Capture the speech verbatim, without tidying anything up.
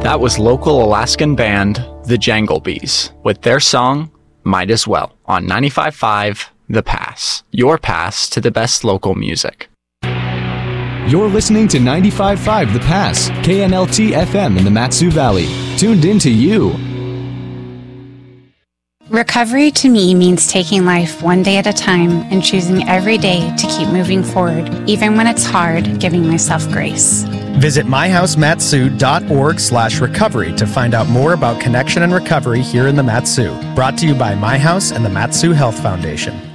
That was local Alaskan band The Janglebees with their song Might As Well on ninety-five point five The Pass, your pass to the best local music. You're listening to ninety-five point five The Pass, K N L T F M in the Mat-Su Valley. Tuned in to you. Recovery to me means taking life one day at a time and choosing every day to keep moving forward, even when it's hard, giving myself grace. Visit myhousematsu.org slash recovery to find out more about connection and recovery here in the Mat-Su. Brought to you by My House and the Mat-Su Health Foundation.